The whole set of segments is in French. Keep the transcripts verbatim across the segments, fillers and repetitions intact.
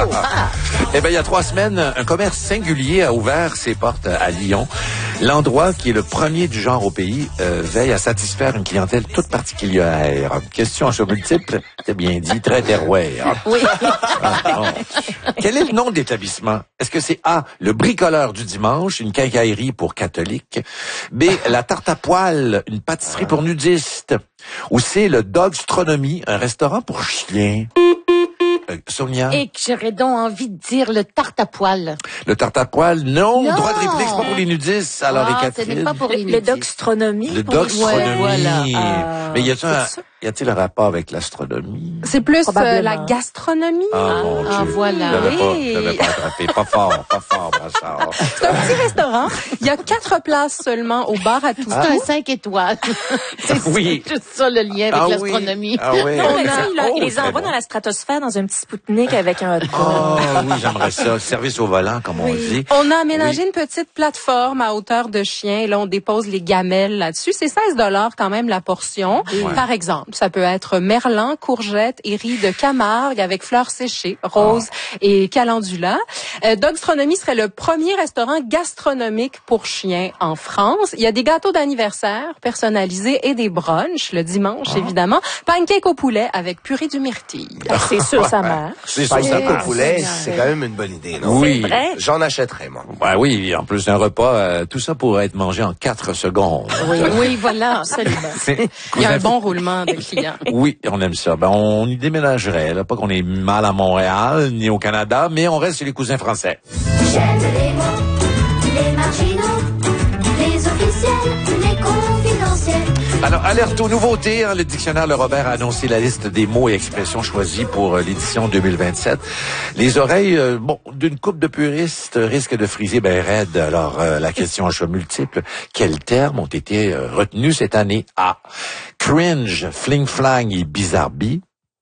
Eh bien, il y a trois semaines, un commerce singulier a ouvert ses portes à Lyon. L'endroit, qui est le premier du genre au pays, euh, veille à satisfaire une clientèle toute particulière. Question à choix multiple, c'est bien dit, très terroir. Oui. Ah, bon. Quel est le nom de l'établissement? Est-ce que c'est A, le bricoleur du dimanche, une quincaillerie pour catholiques? B, la tarte à poil, une pâtisserie pour nudistes? Ou C, le Dogstronomie, un restaurant pour chiens? Euh, Sonia? Et que j'aurais donc envie de dire le tarte à poil. Le tarte à poil, non. Non. Droit de réplique, c'est pas pour les nudistes. Alors, Ah, et ce n'est Catherine? pas pour les Le nudistes. doxtronomie. Le pour- doxtronomie. Ouais, voilà. Euh, Mais y a-t-il un, c'est ça. y a-t-il un rapport avec l'astronomie? C'est plus euh, Probablement. la gastronomie. Ah, mon ah, Dieu. voilà. Je l'avais pas, Oui. je l'avais pas attrapé. Pas fort, pas fort, Brassard. C'est un petit restaurant. Il y a quatre places seulement au bar à tout. C'est un cinq étoiles. c'est Oui. c'est juste ça le lien avec Ah oui. l'astronomie. Ah oui. Non, mais a- ça, il, a- Oh, il les très envoie bon. dans la stratosphère dans un petit Spoutnik avec un hot dog. Oh oui, j'aimerais ça. Service au volant, comme on dit. On a aménagé une petite plateforme à hauteur de chien. Et là, on dépose les gamelles là-dessus. C'est seize dollars quand même la portion. Ouais. Par exemple, ça peut être merlan, courgette et riz de Camargue avec fleurs séchées, roses et calendula. Euh, Dogstronomie serait le premier restaurant gastronomique pour chiens en France. Il y a des gâteaux d'anniversaire personnalisés et des brunchs le dimanche, évidemment. Pancake au poulet avec purée du myrtille. C'est sûr, ça marche. C'est ça, ça Pancake au marche. poulet, c'est quand même une bonne idée, non? Oui. C'est vrai. J'en achèterais, moi. Ben oui, en plus d'un repas, euh, tout ça pourrait être mangé en quatre secondes. Oui, oui, voilà. Absolument. Il y a un bon roulement de clients. Oui, on aime ça. Ben, on y déménagerait. Là. Pas qu'on est mal à Montréal, ni au Canada, mais on reste chez les cousins français. J'aime les mots, les marginaux, les officiels, les confidentiels. Alors, alerte aux nouveautés. Hein, le dictionnaire Le Robert a annoncé la liste des mots et expressions choisis pour euh, l'édition deux mille vingt-sept. Les oreilles, euh, bon, d'une couple de puristes risquent de friser ben raide. Alors, euh, la question à choix multiple, quels termes ont été euh, retenus cette année? A. Cringe, fling-flang et bizarbi.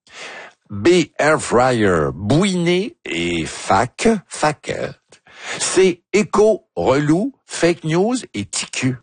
B. Air fryer, bouiné et fac, fac. C. Écho, relou, fake news et ticu.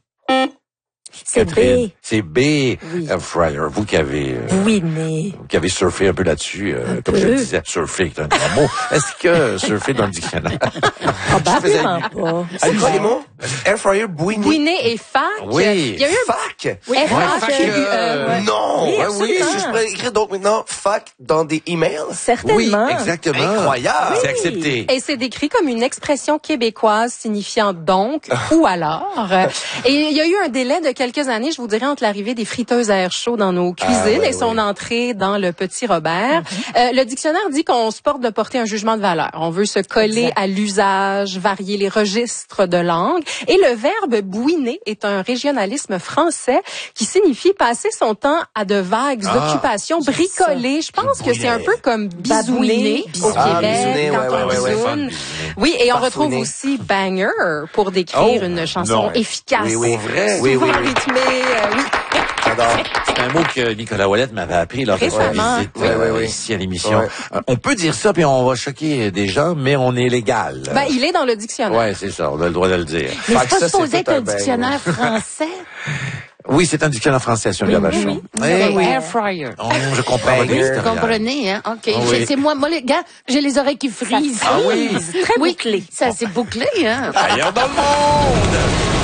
C'est Catherine, B. c'est B. Air fryer. Vous qui avez, euh, Oui, mais... vous qui avez surfé un peu là-dessus, euh, comme je peu. le disais, surfer est un grand mot. Est-ce que surfer dans le dictionnaire? Probablement pas. C'est quoi les mots? Air fryer, bouiné. Bouiné et fac. Oui. Il y a eu un Fac. Oui, Ouais, fac, fac, il y a eu, euh, euh, ouais. Non! Oui, Ouais, oui, absolument. est-ce que je pourrais écrire donc maintenant fac dans des emails? Certainement. Oui, exactement. Incroyable. C'est accepté. Et c'est décrit comme une expression québécoise signifiant donc ou alors. Et il y a eu un délai de quelques années, je vous dirais, entre l'arrivée des friteuses à air chaud dans nos cuisines Ah, ouais, et son ouais. entrée dans le Petit Robert. Euh, le dictionnaire dit qu'on se porte de porter un jugement de valeur. On veut se coller Exact. à l'usage, varier les registres de langue. Et le verbe bouiner est un régionalisme français qui signifie passer son temps à de vagues Ah, occupations, bricoler. Je pense que c'est un peu comme bisouiner Babouiner. au Ah, Québec bisouiner, quand ouais, on ouais, ouais, bisoune. ouais. Oui, et on Parfouiner. retrouve aussi banger pour décrire Oh, une chanson non. efficace. Oui, oui. vrai? Oui, oui, Souvent oui. rythmée, euh, oui. J'adore. C'est un mot que Nicolas Ouellet m'avait appris lors de sa Récemment. visite Oui, euh, oui, oui. ici à l'émission. Ouais. Euh, on peut dire ça, puis on va choquer des gens, mais on est légal. Ben, il est dans le dictionnaire. Ouais, c'est ça, on a le droit de le dire. Mais Fait c'est que pas ça, supposé c'est être tout un un bang. dictionnaire français. Oui, c'est un dictionnaire français, sur la Vachon. Oui, Eh oui. oui. Air fryer. Oh, je comprends votre Banger. Vous historial. comprenez, hein? OK. Ah oui. C'est- C'est moi, moi, les gars, j'ai les oreilles qui frisent. Ah oui. Très Oui, bouclé. ça, c'est bouclé, hein? Ailleurs dans le monde!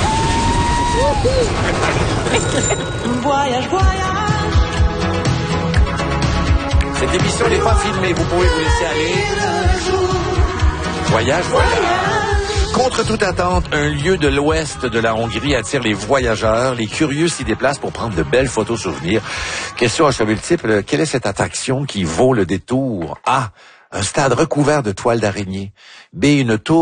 Voyage, voyage. Cette émission n'est pas filmée, vous pouvez vous laisser aller. Voyage, voyage. Contre toute attente, un lieu de l'ouest de la Hongrie attire les voyageurs. Les curieux s'y déplacent pour prendre de belles photos souvenirs. Question à choix multiple, quelle est cette attraction qui vaut le détour? A. Un stade recouvert de toiles d'araignée. B. Une tour